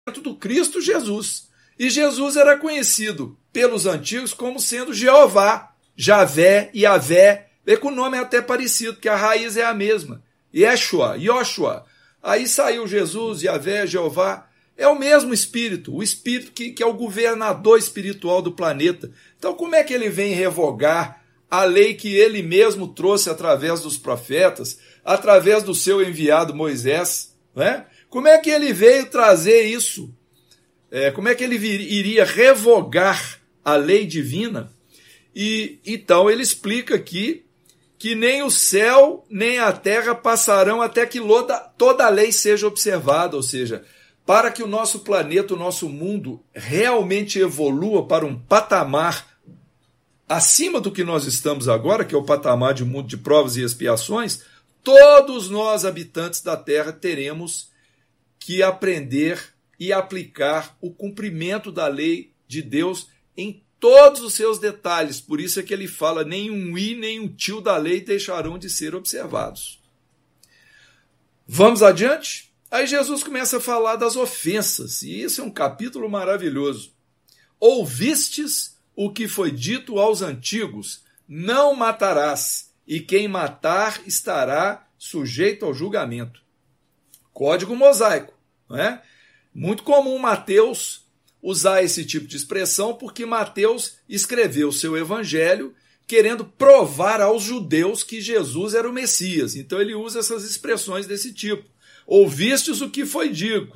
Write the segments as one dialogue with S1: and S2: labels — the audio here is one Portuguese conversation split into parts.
S1: do Cristo Jesus. E Jesus era conhecido pelos antigos como sendo Jeová, Javé, Yavé. Vê que o nome é até parecido, que a raiz é a mesma. Yeshua, Yoshua. Aí saiu Jesus, Yavé, Jeová. É o mesmo Espírito, o Espírito que é o governador espiritual do planeta. Então como é que ele vem revogar a lei que ele mesmo trouxe através dos profetas, através do seu enviado Moisés? Né? Como é que ele veio trazer isso? Como é que ele iria revogar a lei divina? E então ele explica aqui que nem o céu nem a terra passarão até que toda a lei seja observada, ou seja, para que o nosso planeta, o nosso mundo realmente evolua para um patamar acima do que nós estamos agora, que é o patamar de um mundo de provas e expiações, todos nós, habitantes da Terra, teremos que aprender e aplicar o cumprimento da lei de Deus em todos os seus detalhes. Por isso é que ele fala, nem um i, nem um tio da lei deixarão de ser observados. Vamos adiante? Aí Jesus começa a falar das ofensas, e isso é um capítulo maravilhoso. Ouvistes o que foi dito aos antigos, não matarás, e quem matar estará sujeito ao julgamento. Código mosaico, não é? Muito comum Mateus usar esse tipo de expressão, porque Mateus escreveu seu evangelho querendo provar aos judeus que Jesus era o Messias. Então ele usa essas expressões desse tipo. Ouvistes o que foi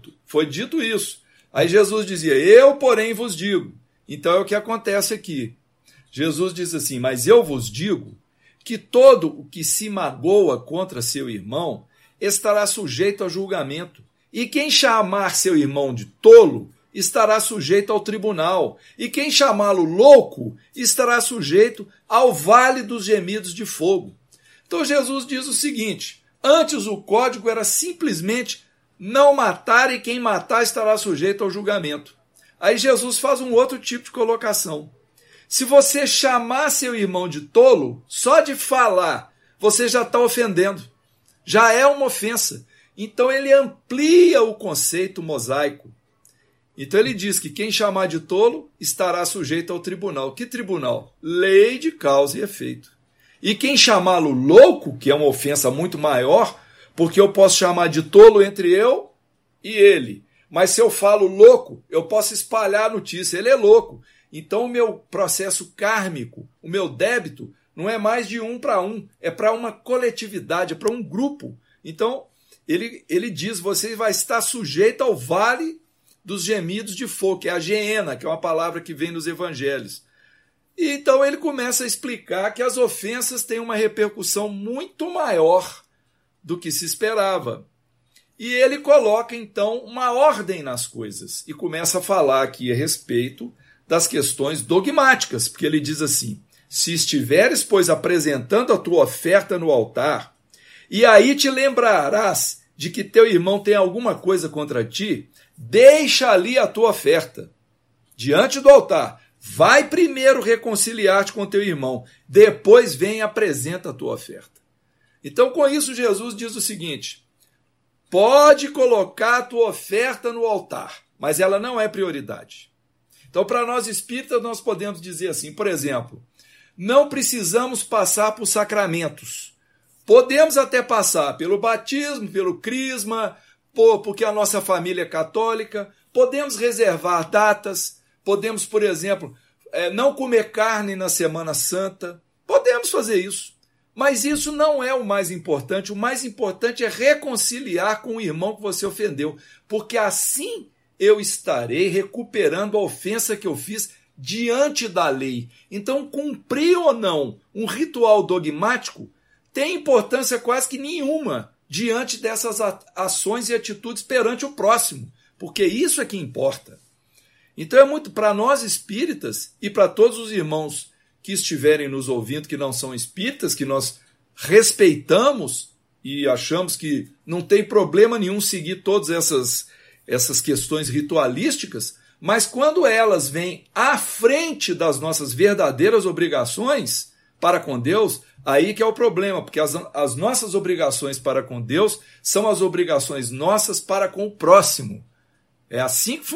S1: dito isso. Aí Jesus dizia, eu, porém, vos digo. Então é o que acontece aqui. Jesus diz assim, mas eu vos digo que todo o que se magoa contra seu irmão estará sujeito a julgamento. E quem chamar seu irmão de tolo estará sujeito ao tribunal. E quem chamá-lo louco estará sujeito ao vale dos gemidos de fogo. Então Jesus diz o seguinte, antes o código era simplesmente não matar e quem matar estará sujeito ao julgamento. Aí Jesus faz um outro tipo de colocação. Se você chamar seu irmão de tolo, só de falar, você já está ofendendo. Já é uma ofensa. Então ele amplia o conceito mosaico. Então ele diz que quem chamar de tolo estará sujeito ao tribunal. Que tribunal? Lei de causa e efeito. E quem chamá-lo louco, que é uma ofensa muito maior, porque eu posso chamar de tolo entre eu e ele. Mas se eu falo louco, eu posso espalhar a notícia. Ele é louco. Então o meu processo kármico, o meu débito, não é mais de 1 para 1. É para uma coletividade, é para um grupo. Então ele diz, você vai estar sujeito ao vale dos gemidos de fogo, que é a geena, que é uma palavra que vem nos evangelhos. E então ele começa a explicar que as ofensas têm uma repercussão muito maior do que se esperava. E ele coloca, então, uma ordem nas coisas e começa a falar aqui a respeito das questões dogmáticas, porque ele diz assim, se estiveres, pois, apresentando a tua oferta no altar, e aí te lembrarás de que teu irmão tem alguma coisa contra ti, deixa ali a tua oferta, diante do altar. Vai primeiro reconciliar-te com teu irmão, depois vem e apresenta a tua oferta. Então, com isso, Jesus diz o seguinte, pode colocar a tua oferta no altar, mas ela não é prioridade. Então, para nós espíritas, nós podemos dizer assim, por exemplo, não precisamos passar por sacramentos. Podemos até passar pelo batismo, pelo crisma, porque a nossa família é católica, podemos reservar datas, podemos, por exemplo, não comer carne na Semana Santa, podemos fazer isso. Mas isso não é o mais importante é reconciliar com o irmão que você ofendeu, porque assim eu estarei recuperando a ofensa que eu fiz diante da lei. Então, cumprir ou não um ritual dogmático tem importância quase que nenhuma diante dessas ações e atitudes perante o próximo, porque isso é que importa. Então é muito para nós espíritas e para todos os irmãos que estiverem nos ouvindo, que não são espíritas, que nós respeitamos e achamos que não tem problema nenhum seguir todas essas questões ritualísticas, mas quando elas vêm à frente das nossas verdadeiras obrigações para com Deus, aí que é o problema, porque as nossas obrigações para com Deus são as obrigações nossas para com o próximo. É assim que